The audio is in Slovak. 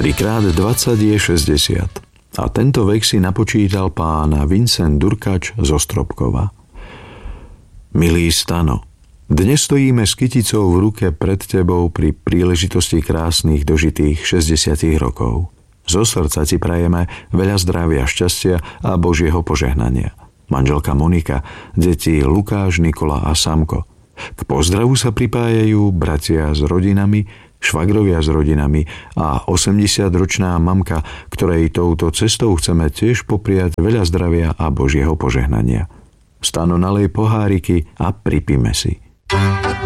3x20 je 60. A tento vek si napočítal pán Vincent Durkač z Ostropkova. Milý Stano, dnes stojíme s kyticou v ruke pred tebou pri príležitosti krásnych dožitých 60 rokov. Zo srdca ti prajeme veľa zdravia, šťastia a Božieho požehnania. Manželka Monika, deti Lukáš, Nikola a Samko. K pozdravu sa pripájajú bratia s rodinami, švagrovia s rodinami a 80-ročná mamka, ktorej touto cestou chceme tiež popriať veľa zdravia a Božieho požehnania. Stano, nalej poháriky a pripíme si.